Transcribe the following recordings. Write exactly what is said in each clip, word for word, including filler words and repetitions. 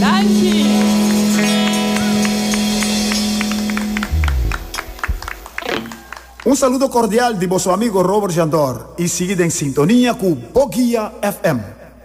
Danchi. Un saludo cordial de vuestro amigo Robert Jandor y sigue en sintonía con Bogia F M.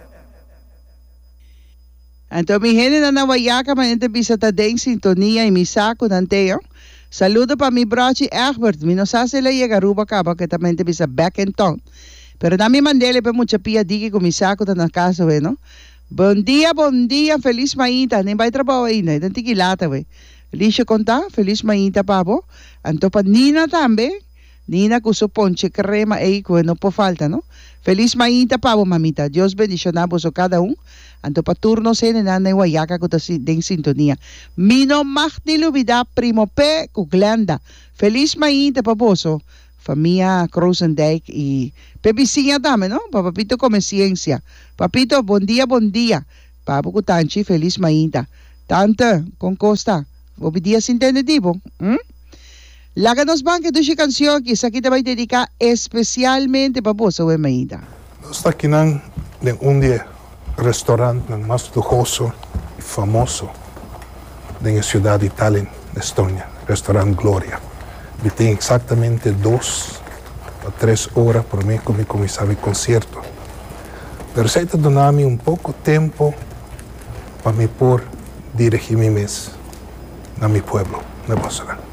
Então, mi gente na Nawayaka, mas gente bisa ta em sintonia e mi saco danteo. Saludo para mi brachi Egbert. Mi no sa se le llega ruba capa que também te bisa back in town. Pero na mi mandele pe mucha pia digi com mi saco ta na casa, we, no? Bom dia, bom dia, feliz maita. Nem vai trabalhar ainda, então tem que lata, we. Lisha conta, feliz maita, papo. Anto pa Nina também. Nina com su ponche crema aí, que não por falta, no? Feliz maita, papo, mamita. Deus bendicionar a cada um. Anto pa turno se na nanay wayaka ko ta den sintonia. Mino machtilo vida primo pe kuglanda. Feliz maita, paposo. Familia Kroosendijk y Pepicinha também, no? Papito come ciencia. Papito, bom dia, bom dia. Papo kutanchi, feliz maita. Tante, con costa. Obedia sin entenditivo, hm? Láganos van que tu canción que aquí te va a dedicar especialmente para vos, o Maida. Está aquí en un día restaurante más lujoso y famoso de la ciudad de Tallinn, Estonia, restaurante Gloria. Y tengo exactamente dos o tres horas por mí con mi comisario de concierto. Pero se ha dado un poco tiempo para mí por dirigir mi mes a mi pueblo, de Basra.